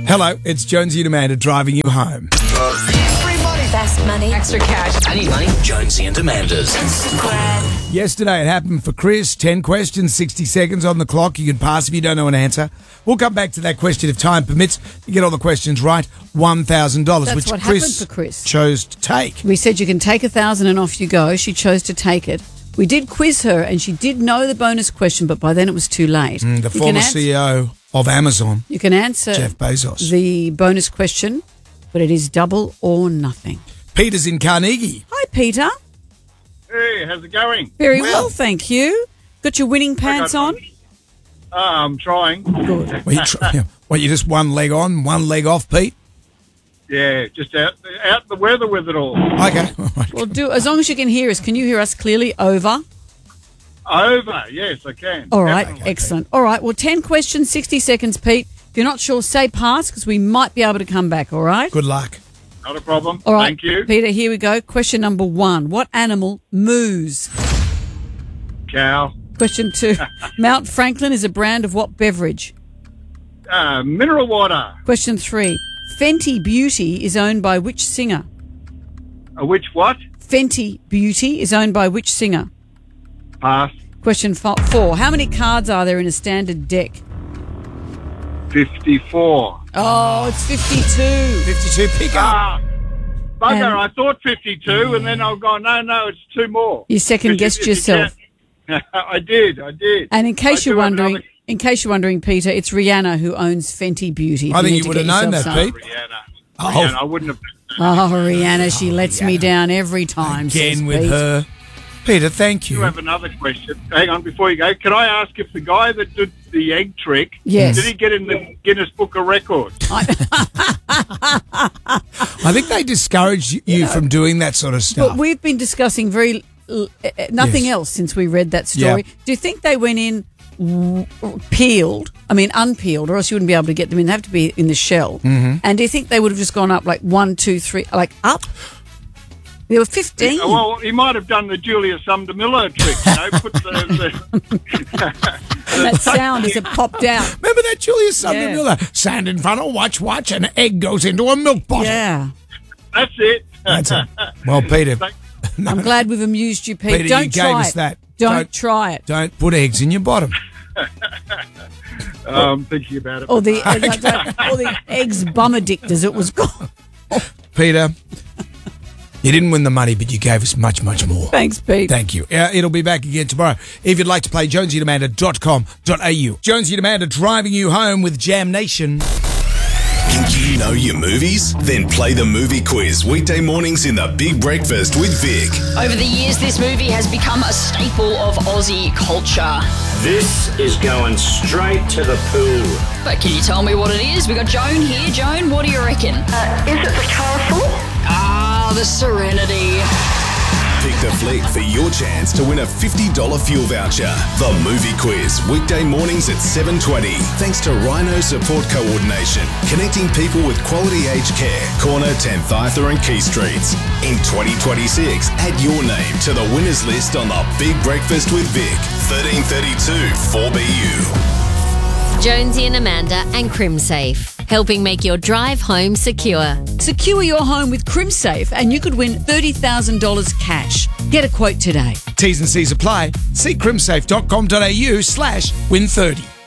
Hello, it's Jonesy and Amanda driving you home. Free money. Fast money. Extra cash. I need money. Jonesy and Amanda's. Instagram. Yesterday it happened for Chris. 10 questions, 60 seconds on the clock. You can pass if you don't know an answer. We'll come back to that question if time permits. You get all the questions right, $1,000, That's which what happened Chris for Chris. chose to take. We said you can take 1,000 and off you go. She chose to take it. We did quiz her and she did know the bonus question, but by then it was too late. The former CEO of Amazon, You can answer Jeff Bezos. the bonus question, but it is double or nothing. Peter's in Carnegie. Hi, Peter. Hey, how's it going? Very Well. well, thank you. Got your winning pants on? I'm trying. Good. What, you just one leg on, one leg off, Pete? Yeah, just out the weather with it all. Okay. Well, as long as you can hear us. Can you hear us clearly? Over. Over, yes, I can. All right, Definitely. excellent. All right, well, 10 questions, 60 seconds, Pete. If you're not sure, say pass because we might be able to come back, all right? Good luck. Not a problem. All right, Thank you. Peter, here we go. Question number 1. What animal moos? Cow. Question 2. Mount Franklin is a brand of what beverage? Mineral water. Question 3. Fenty Beauty is owned by which singer? Which what? Fenty Beauty is owned by which singer? Pass. Question 4. How many cards are there in a standard deck? 54. Oh, it's 52. 52, pick up. Bugger, I thought 52, and then I've gone, no, it's 2 more. You second-guessed yourself. I did. And in case I you're do have wondering, another- Peter, it's Rihanna who owns Fenty Beauty. I think need you to would get have known yourself that, some. Pete. Rihanna, I wouldn't have. Oh, Rihanna, she lets me down every time. says Again with Pete. her. Peter, thank You you. have another question. Hang on, before you go, can I ask if the guy that did the egg trick, Yes. did he get in the Guinness Book of Records? I think they discourage you from doing that sort of stuff. But we've been discussing nothing Yes. else since we read that story. Yeah. Do you think they went in unpeeled, or else you wouldn't be able to get them in? They have to be in the shell. Mm-hmm. And do you think they would have just gone up like 1, 2, 3, like up? There were 15. Well, he might have done the Julia Sumner-Miller trick, put the That sound as it popped out. Remember that Julia Sumner-Miller? Stand in front of watch, an egg goes into a milk bottle. Yeah. That's it. That's it. Well, Peter, I'm glad we've amused you, Pete. Peter, Don't you try gave it. us that. Don't try it. Don't put eggs in your bottom. I'm thinking about it. Or the eggs bumadict, as it was called. Peter, you didn't win the money, but you gave us much, much more. Thanks, Pete. Thank you. It'll be back again tomorrow. If you'd like to play, jonesyandamanda.com.au. Jonesy and Amanda driving you home with Jam Nation. Think you know your movies? Then play the movie quiz weekday mornings in The Big Breakfast with Vic. Over the years, this movie has become a staple of Aussie culture. This is going straight to the poo. But can you tell me what it is? We got Joan here. Joan, what do you reckon? Is it the castle? The Serenity. Pick the fleet for your chance to win a $50 fuel voucher. The Movie Quiz, weekday mornings at 7:20. Thanks to Rhino Support Coordination, connecting people with quality aged care. Corner, 10th Arthur and Key Streets. In 2026, add your name to the winners list on The Big Breakfast with Vic. 1332 4BU. Jonesy and Amanda and CrimSafe, helping make your drive home secure. Secure your home with CrimSafe and you could win $30,000 cash. Get a quote today. T's and C's apply. See crimsafe.com.au/win30.